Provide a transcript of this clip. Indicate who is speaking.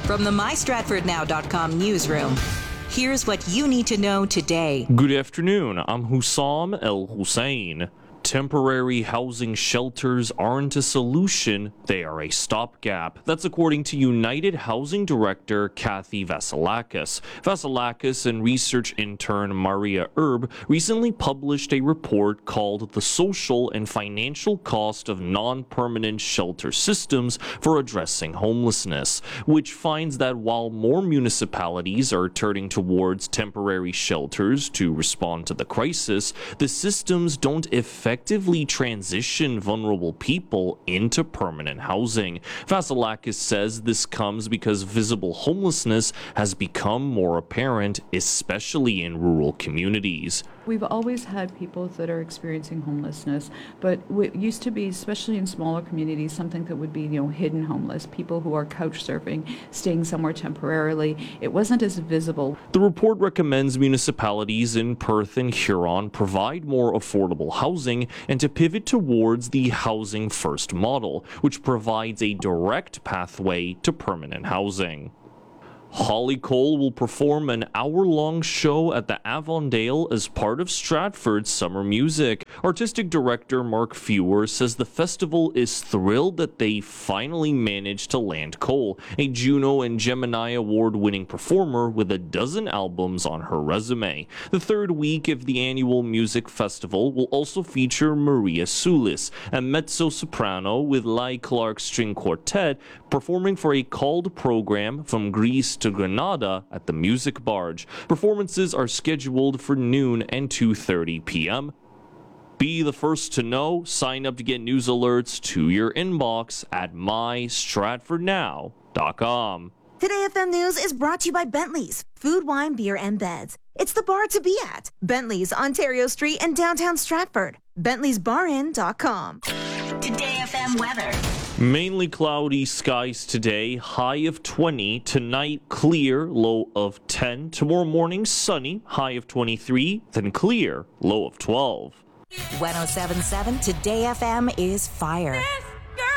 Speaker 1: From the MyStratfordNow.com newsroom, here's what you need to know today.
Speaker 2: Good afternoon. I'm Hussam El Hussein. Temporary housing shelters aren't a solution, they are a stopgap. That's according to United Housing Director Kathy Vasilakis. Vasilakis and research intern Maria Erb recently published a report called The Social and Financial Cost of Non-Permanent Shelter Systems for Addressing Homelessness, which finds that while more municipalities are turning towards temporary shelters to respond to the crisis, the systems don't effectively transition vulnerable people into permanent housing. Vasilakis says this comes because visible homelessness has become more apparent, especially in rural communities.
Speaker 3: We've always had people that are experiencing homelessness, but it used to be, especially in smaller communities, something that would be, hidden homeless, people who are couch surfing, staying somewhere temporarily. It wasn't as visible.
Speaker 2: The report recommends municipalities in Perth and Huron provide more affordable housing and to pivot towards the Housing First model, which provides a direct pathway to permanent housing. Holly Cole will perform an hour-long show at the Avondale as part of Stratford's Summer Music. Artistic director Mark Fewer says the festival is thrilled that they finally managed to land Cole, a Juno and Gemini Award-winning performer with a dozen albums on her resume. The third week of the annual music festival will also feature Maria Sulis, a mezzo-soprano with Lai Clark String Quartet, performing for a called program from Greece to Granada at the Music Barge. Performances are scheduled for noon and 2:30 p.m. Be the first to know. Sign up to get news alerts to your inbox at mystratfordnow.com.
Speaker 4: Today FM News is brought to you by Bentley's, food, wine, beer, and beds. It's the bar to be at. Bentley's, Ontario Street in downtown Stratford. Bentley'sBarIn.com.
Speaker 1: Today FM weather.
Speaker 2: Mainly cloudy skies today, high of 20. Tonight, clear, low of 10. Tomorrow morning, sunny, high of 23. Then clear, low of 12.
Speaker 1: 1077 Today FM is fire.